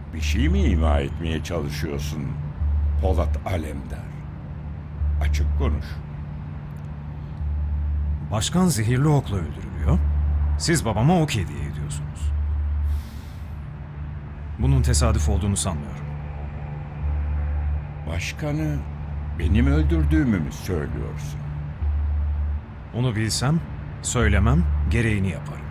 Bir şey mi ima etmeye çalışıyorsun Polat Alemdar? Açık konuş. Başkan zehirli okla öldürülüyor. Siz babama ok hediye ediyorsunuz. Bunun tesadüf olduğunu sanmıyorum. Başkanı benim öldürdüğümü mü söylüyorsun? Onu bilsem, söylemem, gereğini yaparım.